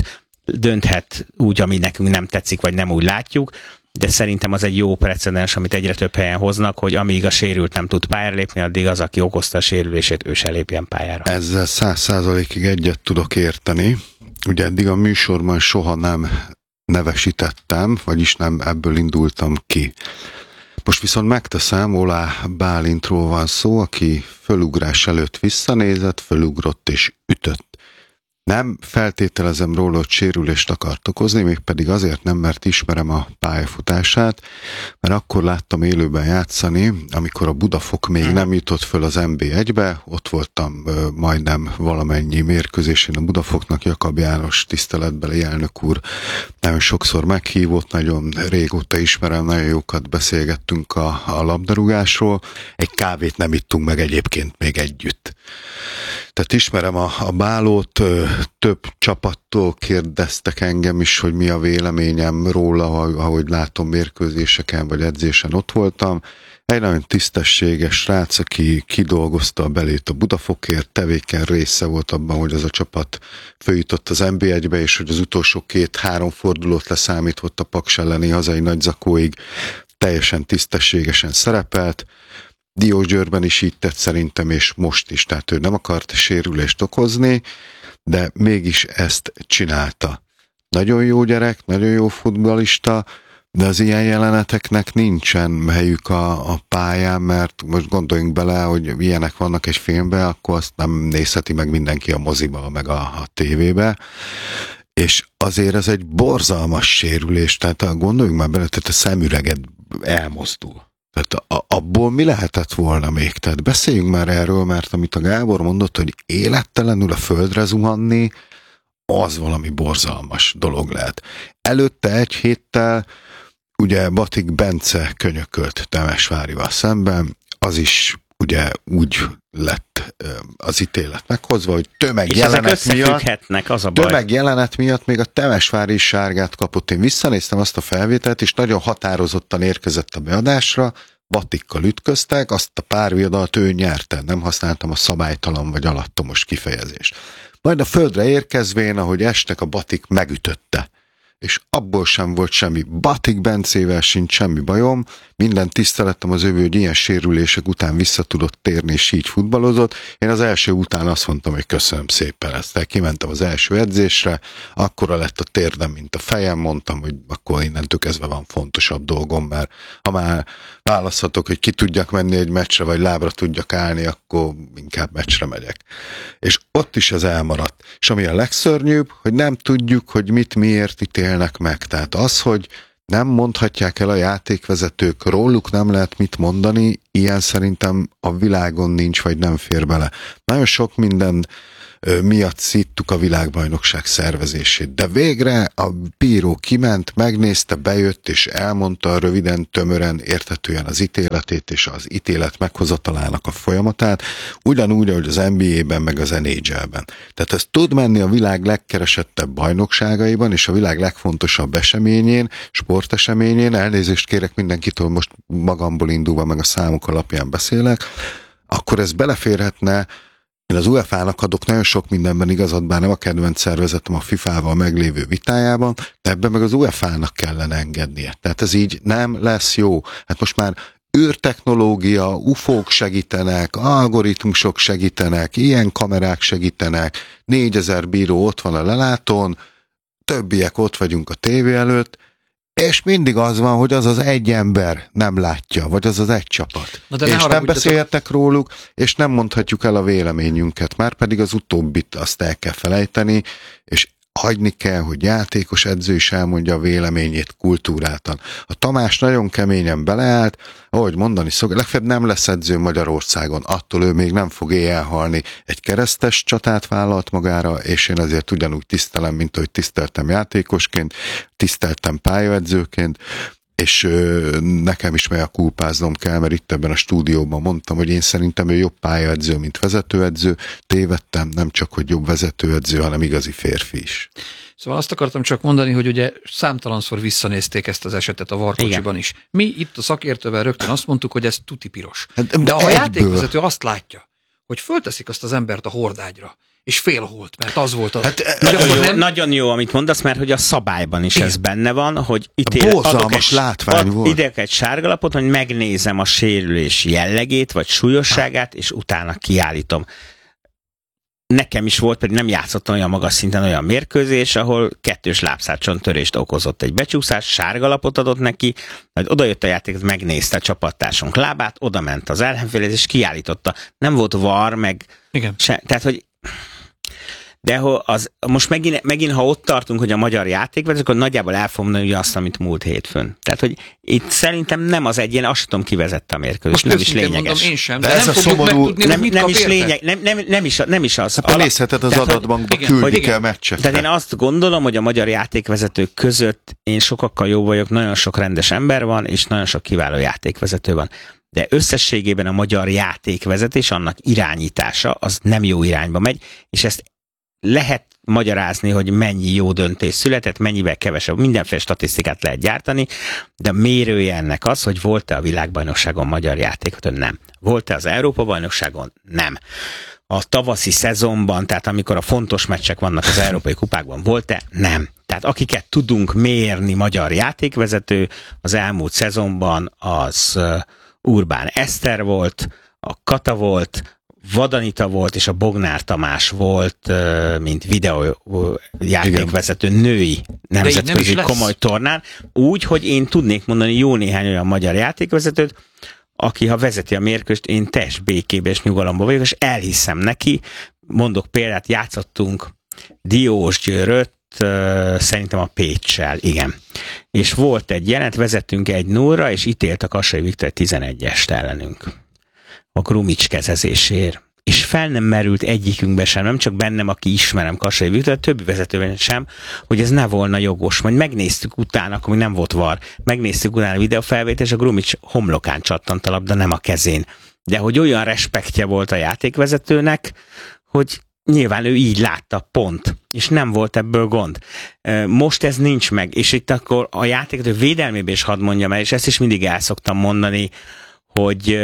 dönthet úgy, ami nekünk nem tetszik, vagy nem úgy látjuk, de szerintem az egy jó precedens, amit egyre több helyen hoznak, hogy amíg a sérült nem tud pályára lépni, addig az, aki okozta a sérülését, ő se lépjen pályára. Ezzel 100%-ig egyet tudok érteni. Ugye eddig a műsorban soha nem nevesítettem, vagyis nem ebből indultam ki. Most viszont megteszem, Olá Bálintról van szó, aki fölugrás előtt visszanézett, fölugrott és ütött. Nem feltételezem róla, hogy sérülést akart okozni, mégpedig azért nem, mert ismerem a pályafutását, mert akkor láttam élőben játszani, amikor a Budafok még nem jutott föl az NB1-be, ott voltam majdnem valamennyi mérkőzésén a Budafoknak, Jakab János tiszteletbeli elnök úr nagyon sokszor meghívott, nagyon régóta ismerem, nagyon jókat beszélgettünk a labdarúgásról, egy kávét nem ittunk meg egyébként még együtt. Tehát ismerem a Bálót, több csapattól kérdeztek engem is, hogy mi a véleményem róla, ahogy látom mérkőzéseken vagy edzésen ott voltam. Egy nagyon tisztességes srác, aki kidolgozta a belét a Budafokért, tevéken része volt abban, hogy az a csapat följutott az NB1-be, és hogy az utolsó 2-3 fordulót leszámított a Paks elleni hazai nagyzakóig teljesen tisztességesen szerepelt. Diósgyőrben is így tett szerintem, és most is. Tehát ő nem akart sérülést okozni, de mégis ezt csinálta. Nagyon jó gyerek, nagyon jó futballista, de az ilyen jeleneteknek nincsen helyük a pályán, mert most gondoljunk bele, hogy ilyenek vannak egy filmben, akkor azt nem nézheti meg mindenki a moziba, meg a tévébe. És azért ez egy borzalmas sérülés, tehát gondoljunk már bele, tehát a szemüreged elmozdul. Tehát abból mi lehetett volna még? Tehát beszéljünk már erről, mert amit a Gábor mondott, hogy élettelenül a földre zuhanni, az valami borzalmas dolog lehet. Előtte egy héttel ugye Batik Bence könyökölt Temesvárival szemben, az is ugye úgy lett az ítélet meghozva, hogy tömegjelenet miatt még a Temesvári sárgát kapott. Én visszanéztem azt a felvételt, és nagyon határozottan érkezett a beadásra, Batikkal ütköztek, azt a pár viadalt ő nyerte, nem használtam a szabálytalan vagy alattomos kifejezést. Majd a földre érkezvén, ahogy estek, a Batik megütötte. És abból sem volt semmi. Batik Bencével sincs semmi bajom, minden tiszteletem az ő, hogy ilyen sérülések után vissza tudott térni, és így futballozott. Én az első után azt mondtam, hogy köszönöm szépen ezt. Tehát kimentem az első edzésre, akkora lett a térdem, mint a fejem, mondtam, hogy akkor innentől kezdve van fontosabb dolgom, mert választhatok, hogy ki tudjak menni egy meccsre, vagy lábra tudjak állni, akkor inkább meccsre megyek. És ott is ez elmaradt. És ami a legszörnyűbb, hogy nem tudjuk, hogy mit miért ítélnek meg. Tehát az, hogy nem mondhatják el a játékvezetők, róluk nem lehet mit mondani, ilyen szerintem a világon nincs, vagy nem fér bele. Nagyon sok minden miatt szittuk a világbajnokság szervezését. De végre a bíró kiment, megnézte, bejött és elmondta röviden, tömören, érthetően az ítéletét és az ítélet meghozatalának a folyamatát, ugyanúgy, ahogy az NBA-ben, meg az NHL-ben. Tehát ez tud menni a világ legkeresettebb bajnokságaiban és a világ legfontosabb eseményén, sporteseményén, elnézést kérek mindenkitől, most magamból indulva meg a számok alapján beszélek, akkor ez beleférhetne. Én az UEFA-nak adok nagyon sok mindenben igazat, bár nem a kedvenc szervezetem a FIFA-val meglévő vitájában, de ebben meg az UEFA-nak kellene engednie. Tehát ez így nem lesz jó. Hát most már űrtechnológia, UFO-k segítenek, algoritmusok segítenek, ilyen kamerák segítenek, 4000 bíró ott van a lelátón, többiek ott vagyunk a tévé előtt, és mindig az van, hogy az az egy ember nem látja, vagy az az egy csapat. És nem beszélhetek róluk, és nem mondhatjuk el a véleményünket, már pedig az utóbbit azt el kell felejteni, és hagyni kell, hogy játékos edző is elmondja a véleményét kultúráltan. A Tamás nagyon keményen beleállt, ahogy mondani szokott, legfeljebb nem lesz edző Magyarországon, attól ő még nem fog éjjel halni. Egy keresztes csatát vállalt magára, és én azért ugyanúgy tisztelem, mint ahogy tiszteltem játékosként, tiszteltem pályaedzőként, és nekem is mely a kulpáznom kell, mert itt ebben a stúdióban mondtam, hogy én szerintem ő jobb pályaedző, mint vezetőedző. Tévedtem, nem csak, hogy jobb vezetőedző, hanem igazi férfi is. Szóval azt akartam csak mondani, hogy ugye számtalanszor visszanézték ezt az esetet a Varkocsiban is. Mi itt a szakértővel rögtön azt mondtuk, hogy ez tuti piros. De a játékvezető azt látja, hogy fölteszik azt az embert a hordágyra, és félholt, mert az volt az. Nagyon jó, amit mondasz, mert hogy a szabályban is ez benne van, hogy borzalmas látvány volt. Idek egy sárgalapot, hogy megnézem a sérülés jellegét, vagy súlyosságát, és utána kiállítom. Nekem is volt, pedig nem játszottam olyan magas szinten olyan mérkőzés, ahol 2 lábszárcsontörést okozott egy becsúszás, sárgalapot adott neki, majd odajött a játék, megnézte a csapattársunk lábát, odament az ellenfélhez, és kiállította. Nem volt var, meg tehát, hogy de most megint, ha ott tartunk, hogy a magyar játékvezetők, akkor nagyjából el fogom mondani azt, amit múlt hétfőn. Tehát, hogy itt szerintem nem az egyén, azt sem tudom, ki vezette a mérkőzést, nem is lényeges. Mondom, én sem, de ez nem a szomorú, nem is lényeg, nem is az. Hát nézheted az adatbankba, küldik el meccsekre. Tehát én azt gondolom, hogy a magyar játékvezetők között én sokakkal jó vagyok, nagyon sok rendes ember van, és nagyon sok kiváló játékvezető van. De összességében a magyar játékvezetés, annak irányítása, az nem jó irányba megy, és ezt lehet magyarázni, hogy mennyi jó döntés született, mennyivel kevesebb, mindenféle statisztikát lehet gyártani, de mérője ennek az, hogy volt-e a világbajnokságon magyar játékvezető? Nem. Volt-e az Európa-bajnokságon? Nem. A tavaszi szezonban, tehát amikor a fontos meccsek vannak az európai kupákban, volt-e? Nem. Tehát akiket tudunk mérni magyar játékvezető, az elmúlt szezonban az Urbán Eszter volt, a Kata volt, Vadanita volt, és a Bognár Tamás volt, mint videójátékvezető női nemzetközi komoly tornán, úgy, hogy én tudnék mondani jó néhány olyan magyar játékvezetőt, aki, ha vezeti a mérkőzést, én teljes békében és nyugalomban vagyok, és elhiszem neki. Mondok példát, játszottunk Diósgyőröt, szerintem a Péccsel, igen. És volt egy jelent, vezettünk 1-0-ra, és ítélt a Kassai Viktor 11-est ellenünk. A Grumics kezezésért. És fel nem merült egyikünkbe sem, nem csak bennem, aki ismerem Kassai Viktor, a többi vezetőben sem, hogy ez ne volna jogos. Majd megnéztük utána, akkor még nem volt var, megnéztük utána a videófelvétel, és a Grumics homlokán csattant a labda, nem a kezén. De hogy olyan respektje volt a játékvezetőnek, hogy nyilván ő így látta, pont. És nem volt ebből gond. Most ez nincs meg, és itt akkor a játékvezető védelmében is hadd mondjam el, és ezt is mindig el szoktam mondani, hogy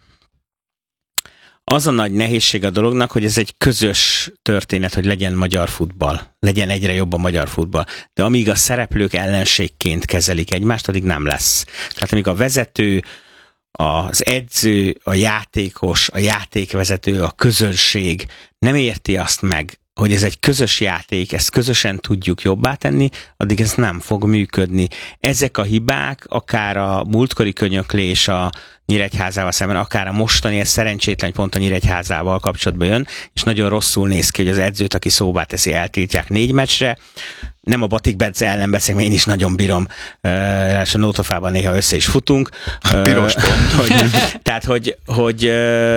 az a nagy nehézség a dolognak, hogy ez egy közös történet, hogy legyen magyar futball. Legyen egyre jobb a magyar futball. De amíg a szereplők ellenségként kezelik egymást, addig nem lesz. Tehát amíg a vezető, az edző, a játékos, a játékvezető, a közönség nem érti azt meg, hogy ez egy közös játék, ezt közösen tudjuk jobbá tenni, addig ez nem fog működni. Ezek a hibák, akár a múltkori könyöklés a Nyíregyházával szemben, akár a mostani, ez szerencsétlen pont a Nyíregyházával kapcsolatban jön, és nagyon rosszul néz ki, hogy az edzőt, aki szóvá teszi, eltiltják 4 meccsre. Nem a Batik Bence ellen beszélek, mert én is nagyon bírom, és a Nótafában néha össze is futunk. Piros pont. Tehát, hogy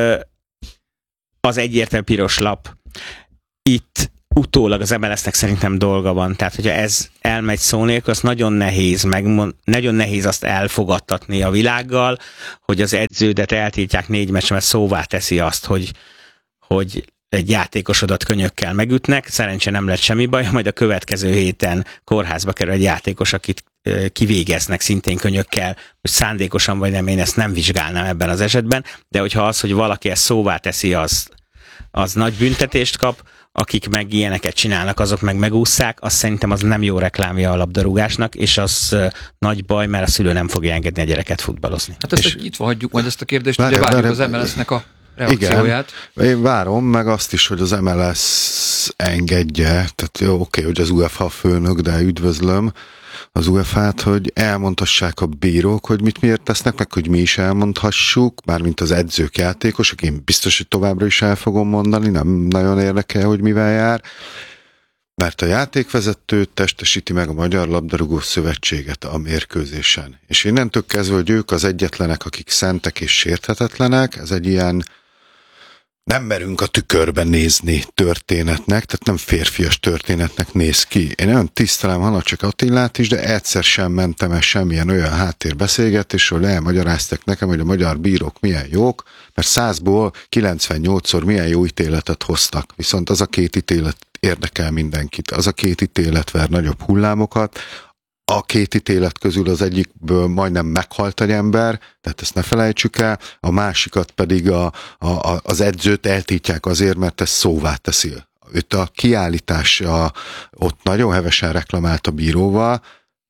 az egyértelmű piros lap. Itt utólag az MLS-nek szerintem dolga van. Tehát, hogyha ez elmegy szó nélkül, az nagyon nehéz azt elfogadtatni a világgal, hogy az edződet eltiltják 4 meccsre, mert szóvá teszi azt, hogy egy játékosodat könyökkel megütnek, szerencsére nem lett semmi baj, majd a következő héten kórházba kerül egy játékos, akit kivégeznek szintén könyökkel, hogy szándékosan vagy nem, én ezt nem vizsgálnám ebben az esetben, de hogyha az, hogy valaki ezt szóvá teszi, az nagy büntetést kap, akik meg ilyeneket csinálnak, azok meg megússzák, azt szerintem az nem jó reklámja a labdarúgásnak, és az nagy baj, mert a szülő nem fogja engedni a gyereket futballozni. Hát ezt itt hagyjuk majd ezt a kérdést, ugye várjuk az MLS-nek a reakcióját. Igen, én várom meg azt is, hogy az MLS engedje, tehát jó, oké, hogy az UEFA főnök, de üdvözlöm az UEFA-t, hogy elmondhassák a bírók, hogy mit miért tesznek, meg hogy mi is elmondhassuk, mármint az edzők, játékosok, én biztos, hogy továbbra is el fogom mondani, nem nagyon érdekel, hogy mivel jár, mert a játékvezető testesíti meg a Magyar Labdarúgó Szövetséget a mérkőzésen. És innentől kezdve, hogy ők az egyetlenek, akik szentek és sérthetetlenek, ez egy ilyen nem merünk a tükörben nézni történetnek, tehát nem férfias történetnek néz ki. Én olyan tisztelem Hanacsek Attilát is, de egyszer sem mentem el semmilyen olyan háttérbeszélgetésről, elmagyaráztak nekem, hogy a magyar bírók milyen jók, mert 100-ból 98-szor milyen jó ítéletet hoztak. Viszont az a 2 ítélet érdekel mindenkit. Az a 2 ítélet ver nagyobb hullámokat, a 2 ítélet közül az egyikből majdnem meghalt egy ember, tehát ezt ne felejtsük el, a másikat pedig az edzőt eltiltják azért, mert ezt szóvá teszi. Őt a kiállítás ott nagyon hevesen reklamált a bíróval,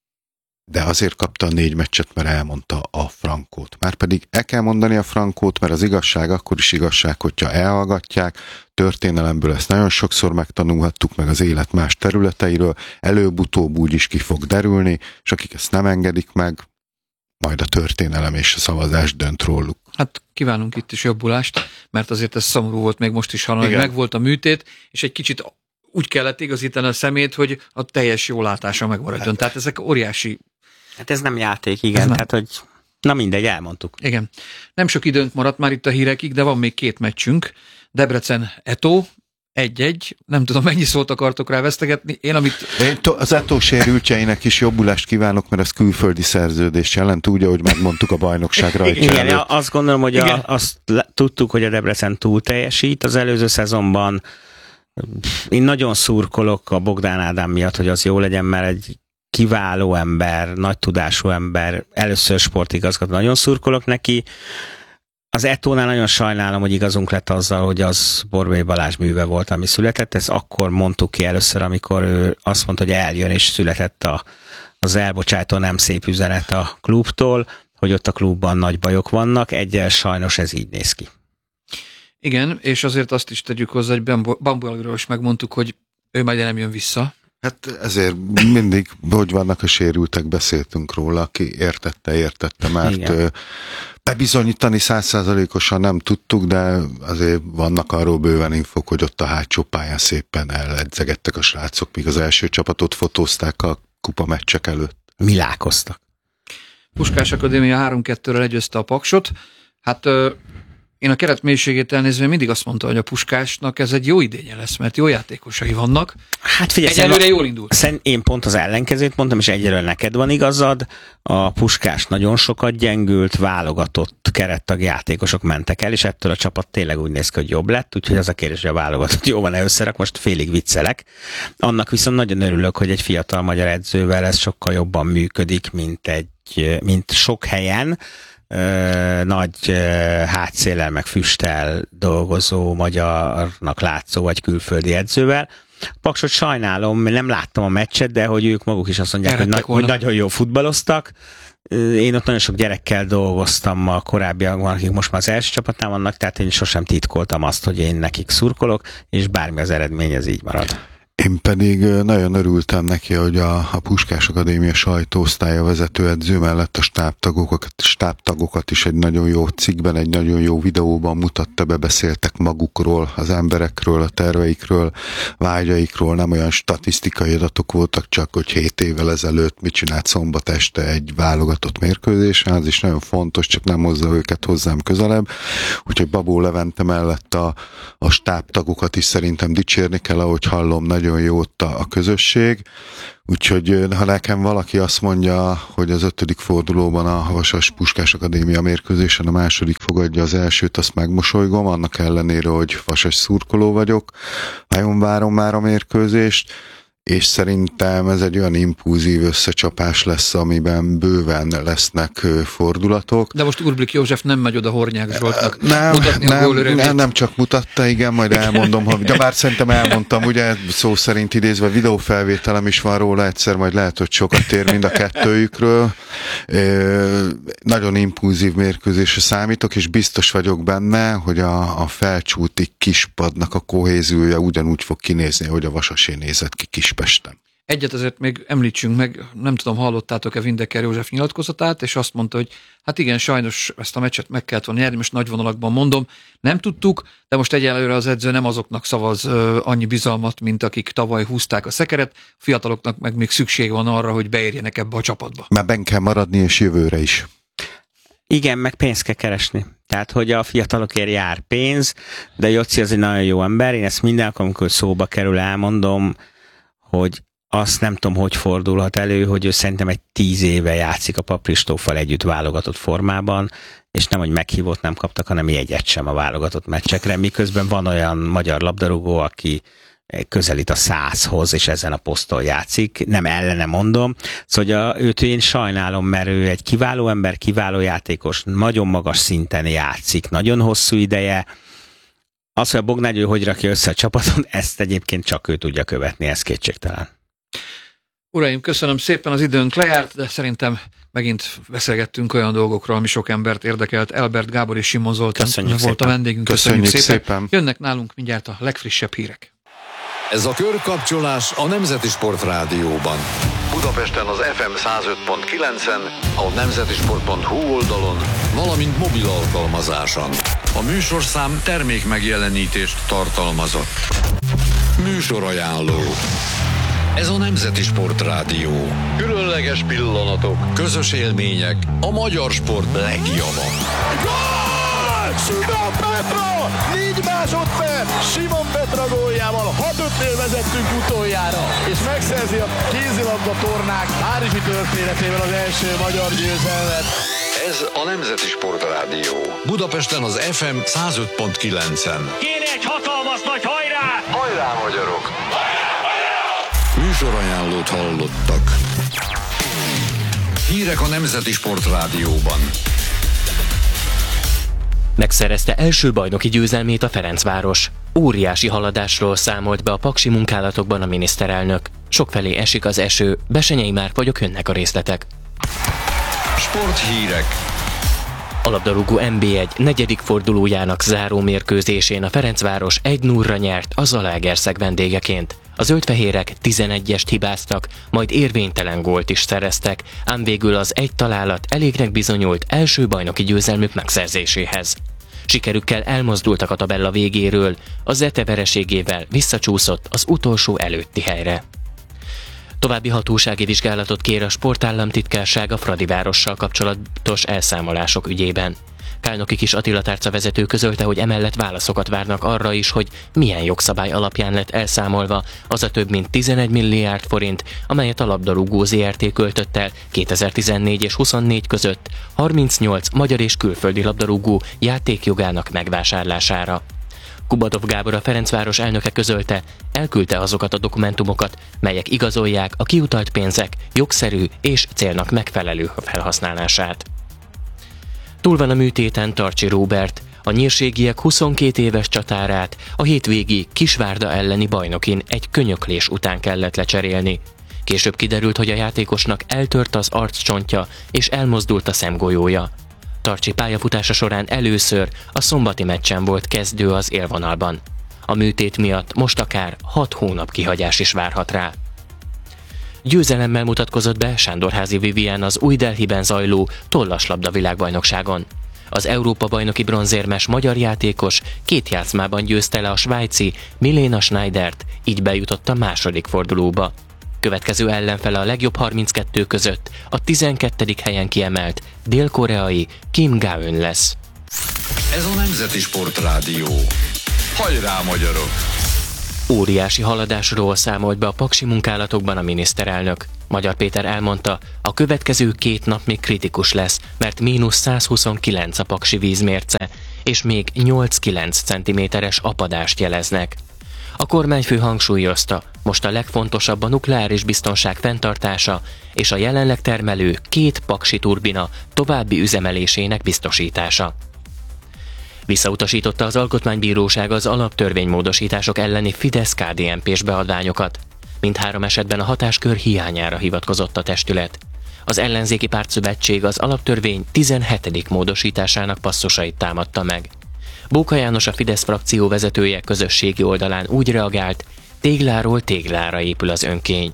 de azért kapta a 4 meccset, mert elmondta a frankót. Márpedig el kell mondani a frankót, mert az igazság akkor is igazság, hogyha elhallgatják. Történelemből ezt nagyon sokszor megtanulhattuk, meg az élet más területeiről, előbb-utóbb úgy is ki fog derülni, és akik ezt nem engedik meg, majd a történelem és a szavazás dönt róluk. Hát kívánunk itt is jobbulást, mert azért ez szomorú volt még most is hallani, hogy megvolt a műtét, és egy kicsit úgy kellett igazítani a szemét, hogy a teljes jólátása megmaradjon. Tehát ezek óriási... Hát ez nem játék, igen. Tehát, hogy na mindegy, elmondtuk. Igen. Nem sok időnk maradt már itt a hírekig, de van még 2 meccsünk. Debrecen Eto, 1-1. Nem tudom, mennyi szót akartok rá vesztegetni. Én az Eto sérültjeinek is jobbulást kívánok, mert ez külföldi szerződést jelent, úgy, ahogy megmondtuk a bajnokság rajta. Igen, azt gondolom, hogy azt tudtuk, hogy a Debrecen túl teljesít. Az előző szezonban én nagyon szurkolok a Bogdán Ádám miatt, hogy az jó legyen, mert egy kiváló ember, nagy tudású ember, először sportigazgató, nagyon szurkolok neki. Az Etónál nagyon sajnálom, hogy igazunk lett azzal, hogy az Borbély Balázs műve volt, ami született. Ezt akkor mondtuk ki először, amikor ő azt mondta, hogy eljön, és született az elbocsátó nem szép üzenet a klubtól, hogy ott a klubban nagy bajok vannak. Egyel sajnos ez így néz ki. Igen, és azért azt is tegyük hozzá, hogy Bambu Aliról is megmondtuk, hogy ő majd nem jön vissza. Hát ezért mindig, hogy vannak a sérültek, beszéltünk róla, aki értette, mert bebizonyítani 100%-osan nem tudtuk, de azért vannak arról bőven infók, hogy ott a hátsó pályán szépen eledzegettek a srácok, míg az első csapatot fotózták a kupa meccsek előtt. Milálkoztak. Puskás Akadémia 3-2-re legyőzte a Paksot. Hát én a keret mélységét elnézve mindig azt mondta, hogy a Puskásnak ez egy jó idénye lesz, mert jó játékosai vannak. Hát figyelj, egyelőre jól indul. Én pont az ellenkezőt mondtam, és egyelőre neked van igazad. A Puskás nagyon sokat gyengült, válogatott kerettag játékosok mentek el, és ettől a csapat tényleg úgy néz ki, hogy jobb lett, úgyhogy az a kérdés, hogy a válogatott jó van-e összerak, most félig viccelek. Annak viszont nagyon örülök, hogy egy fiatal magyar edzővel ez sokkal jobban működik, mint sok helyen. Nagy hátszéllel meg füsttel dolgozó magyarnak látszó vagy külföldi edzővel. Paksot sajnálom, nem láttam a meccset, de hogy ők maguk is azt mondják, hogy nagyon jó futballoztak. Én ott nagyon sok gyerekkel dolgoztam a korábbiakban, akik most már az első csapatán vannak, tehát én sosem titkoltam azt, hogy én nekik szurkolok, és bármi az eredmény, ez így marad. Én pedig nagyon örültem neki, hogy a Puskás Akadémia sajtóosztálya vezetőedző mellett a stábtagokat is egy nagyon jó cikkben, egy nagyon jó videóban mutatta be, beszéltek magukról, az emberekről, a terveikről, vágyaikról, nem olyan statisztikai adatok voltak, csak hogy 7 évvel ezelőtt mit csinált szombat este egy válogatott mérkőzésen, az is nagyon fontos, csak nem hozza őket hozzám közelebb. Úgyhogy Babó Levente mellett a stábtagokat is szerintem dicsérni kell, ahogy hallom, nagyon jó ott a közösség, úgyhogy ha nekem valaki azt mondja, hogy az 5. fordulóban a Vasas Puskás Akadémia mérkőzésen a második fogadja az elsőt, azt megmosolygom, annak ellenére, hogy Vasas szurkoló vagyok, nagyon várom már a mérkőzést, és szerintem ez egy olyan impulzív összecsapás lesz, amiben bőven lesznek fordulatok. De most Urblik József nem megy oda Hornyák Zsoltnak nem csak mutatta, igen, majd elmondom, de már szerintem elmondtam, ugye szó szerint idézve, videófelvételem is van róla, egyszer majd lehet, hogy sokat ér mind a kettőjükről. Nagyon impulzív mérkőzésre számítok, és biztos vagyok benne, hogy a Felcsúti kispadnak a kohéziója ugyanúgy fog kinézni, hogy a Vasasé nézett ki Kispesten. Egyet azért még említsünk meg, nem tudom, hallottátok-e Vindeker József nyilatkozatát, és azt mondta, hogy hát igen, sajnos ezt a meccset meg kellett volna nyerni, most nagy vonalakban mondom, nem tudtuk, de most egyelőre az edző nem azoknak szavaz annyi bizalmat, mint akik tavaly húzták a szekeret, a fiataloknak meg még szükség van arra, hogy beérjenek ebbe a csapatba. Már benn kell maradni, és jövőre is. Igen, meg pénzt kell keresni. Tehát, hogy a fiatalokért jár pénz, de Jocsi az egy nagyon jó ember, én ezt minden amikor szóba kerül, elmondom, hogy azt nem tudom, hogy fordulhat elő, hogy ő szerintem egy 10 éve játszik a Papristóffal együtt válogatott formában, és nem, hogy meghívót nem kaptak, hanem jegyet sem a válogatott meccsekre, miközben van olyan magyar labdarúgó, aki közelít a 100-hoz, és ezen a poszton játszik. Nem ellene mondom. Szóval őt én sajnálom, mert ő egy kiváló ember, kiváló játékos, nagyon magas szinten játszik, nagyon hosszú ideje. Az, hogy a Bognágy ő hogy rakja össze a csapaton, ezt egyébként csak ő tudja követni, ez kétségtelen. Uraim, köszönöm szépen, az időnk lejárt, de szerintem megint beszélgettünk olyan dolgokról, ami sok embert érdekelt. Elbert Gábor és Simon Zoltán volt a vendégünk. Köszönjük szépen. Jönnek nálunk mindjárt a legfrissebb hírek. Ez a körkapcsolás a Nemzeti Sport Rádióban. Budapesten az FM 105.9-en, a nemzetisport.hu oldalon, valamint mobil alkalmazáson. A műsorszám termék megjelenítést tartalmazott. Műsorajánló. Ez a Nemzeti Sport Rádió. Különleges pillanatok, közös élmények, a magyar sport legjava. Simon Petra! 4 másodperc! Simon Petra góljával 6-5-nél vezettünk utoljára, és megszerzi a kézilabda tornák párizsi történetében az első magyar győzelmet. Ez a Nemzeti Sport Rádió. Budapesten az FM 105.9-en. Kéne egy hatalmas nagy hajrá! Hajrá, magyarok! Műsorajánlót hallottak. Hírek a Nemzeti Sport Rádióban. Megszerezte első bajnoki győzelmét a Ferencváros. Óriási haladásról számolt be a paksi munkálatokban a miniszterelnök. Sokfelé esik az eső, Besenyei Márk vagyok, jönnek a részletek. Sporthírek. A labdarúgó NB1 negyedik fordulójának záró mérkőzésén a Ferencváros 1-0-ra nyert a Zalaegerszeg vendégeként. A zöldfehérek 11-est hibáztak, majd érvénytelen gólt is szereztek, ám végül az egy találat elégnek bizonyult első bajnoki győzelmük megszerzéséhez. Sikerükkel elmozdultak a tabella végéről, a Zete vereségével visszacsúszott az utolsó előtti helyre. További hatósági vizsgálatot kér a sportállamtitkárság a Fradivárossal kapcsolatos elszámolások ügyében. Kálnoki Kis Attila tárcavezető közölte, hogy emellett válaszokat várnak arra is, hogy milyen jogszabály alapján lett elszámolva az a több mint 11 milliárd forint, amelyet a labdarúgó ZRT költött el 2014 és 24 között 38 magyar és külföldi labdarúgó játékjogának megvásárlására. Kubadov Gábor, a Ferencváros elnöke közölte, elküldte azokat a dokumentumokat, melyek igazolják a kiutalt pénzek jogszerű és célnak megfelelő felhasználását. Túl van a műtéten Tarcsi Róbert, a nyírségiek 22 éves csatárát a hétvégi Kisvárda elleni bajnokin egy könyöklés után kellett lecserélni. Később kiderült, hogy a játékosnak eltört az arccsontja és elmozdult a szemgolyója. Tarcsi pályafutása során először a szombati meccsen volt kezdő az élvonalban. A műtét miatt most akár 6 hónap kihagyás is várhat rá. Győzelemmel mutatkozott be Sándorházi Vivien az Új Delhiben zajló tollaslabda világbajnokságon. Az Európa-bajnoki bronzérmes magyar játékos 2 játszmában győzte le a svájci Milena Schneidert, így bejutott a második fordulóba. Következő ellenfele a legjobb 32 között a 12. helyen kiemelt dél-koreai Kim Ga-eun lesz. Ez a Nemzeti Sportrádió. Hajrá, magyarok! Óriási haladásról számolt be a paksi munkálatokban a miniszterelnök. Magyar Péter elmondta, a következő 2 nap még kritikus lesz, mert -129 a paksi vízmérce, és még 8-9 cm-es apadást jeleznek. A kormányfő hangsúlyozta, most a legfontosabb a nukleáris biztonság fenntartása és a jelenleg termelő 2 paksi turbina további üzemelésének biztosítása. Visszautasította az Alkotmánybíróság az alaptörvénymódosítások elleni Fidesz-KDNP-s beadványokat. Mindhárom esetben a hatáskör hiányára hivatkozott a testület. Az ellenzéki pártszövetség az alaptörvény 17. módosításának passzusait támadta meg. Bóka János, a Fidesz frakció vezetője közösségi oldalán úgy reagált, tégláról téglára épül az önkény.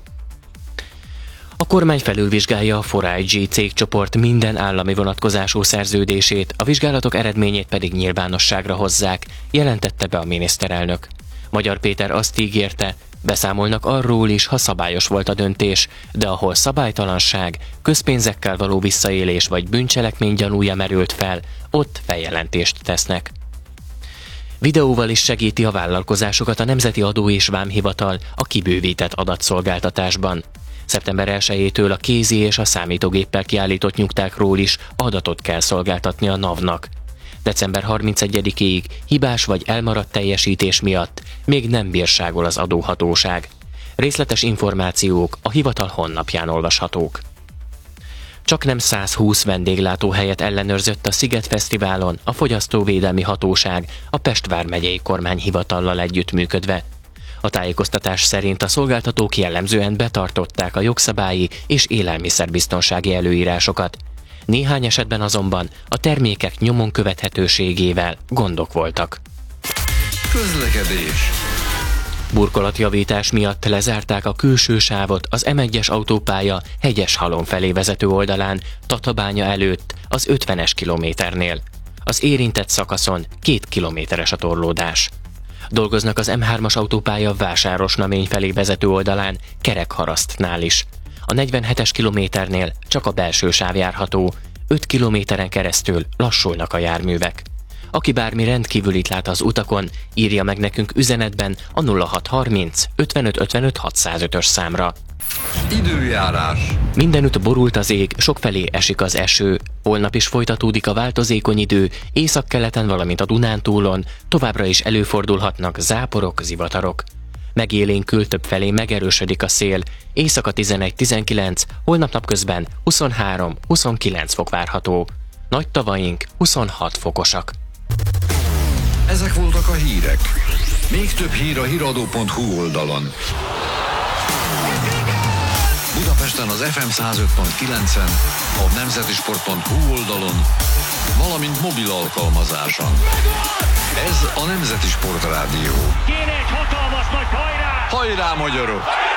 A kormány felülvizsgálja a 4iG cégcsoport minden állami vonatkozású szerződését, a vizsgálatok eredményét pedig nyilvánosságra hozzák, jelentette be a miniszterelnök. Magyar Péter azt ígérte, beszámolnak arról is, ha szabályos volt a döntés, de ahol szabálytalanság, közpénzekkel való visszaélés vagy bűncselekmény gyanúja merült fel, ott feljelentést tesznek. Videóval is segíti a vállalkozásokat a Nemzeti Adó és Vámhivatal a kibővített adatszolgáltatásban. Szeptember 1-től a kézi és a számítógéppel kiállított nyugtákról is adatot kell szolgáltatni a NAV-nak. December 31-ig hibás vagy elmaradt teljesítés miatt még nem bírságol az adóhatóság. Részletes információk a hivatal honlapján olvashatók. Csaknem 120 vendéglátóhelyet ellenőrzött a Sziget Fesztiválon a Fogyasztóvédelmi Hatóság a Pest vármegyei kormányhivatallal együttműködve. A tájékoztatás szerint a szolgáltatók jellemzően betartották a jogszabályi és élelmiszerbiztonsági előírásokat. Néhány esetben azonban a termékek nyomon követhetőségével gondok voltak. Közlekedés. Burkolatjavítás miatt lezárták a külső sávot az M1-es autópálya Hegyeshalom felé vezető oldalán, Tatabánya előtt, az 50-es kilométernél. Az érintett szakaszon 2 kilométeres a torlódás. Dolgoznak az M3-as autópálya Vásárosnamény felé vezető oldalán, Kerekharasztnál is. A 47-es kilométernél csak a belső sáv járható, 5 kilométeren keresztül lassulnak a járművek. Aki bármi rendkívülit lát az utakon, írja meg nekünk üzenetben a 0630 55 55 605-ös számra. Időjárás. Mindenütt borult az ég, sokfelé esik az eső. Holnap is folytatódik a változékony idő, északkeleten, valamint a Dunántúlon továbbra is előfordulhatnak záporok, zivatarok. Megélénkül többfelé megerősödik a szél, éjszaka 11-19, holnap napközben 23-29 fok várható. Nagy tavaink 26 fokosak. Ezek voltak a hírek. Még több hír a hiradó.hu oldalon. Budapesten az FM 105.9-en, a nemzetisport.hu oldalon, valamint mobil alkalmazáson. Ez a Nemzeti Sportrádió. Kéne egy hatalmas nagy hajrá! Hajrá, magyarok!